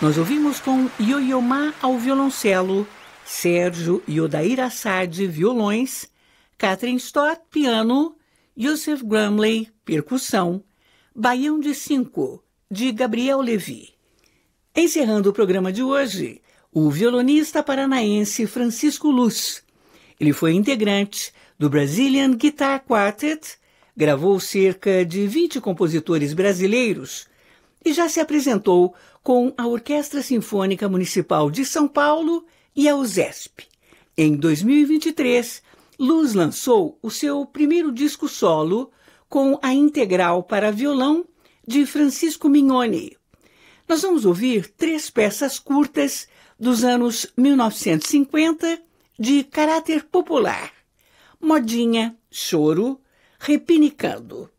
Nós ouvimos com Yo-Yo Ma ao violoncelo, Sérgio e Odair Assad, violões, Catherine Stott, piano, Yusuf Grumley, percussão, Baião de 5, de Gabriel Levi. Encerrando o programa de hoje, o violonista paranaense Francisco Luz. Ele foi integrante do Brazilian Guitar Quartet, gravou cerca de 20 compositores brasileiros e já se apresentou com a Orquestra Sinfônica Municipal de São Paulo e a USESP. Em 2023, Luz lançou o seu primeiro disco solo com a integral para violão de Francisco Mignoni. Nós vamos ouvir 3 peças curtas dos anos 1950 de caráter popular: Modinha, Choro, Repinicando.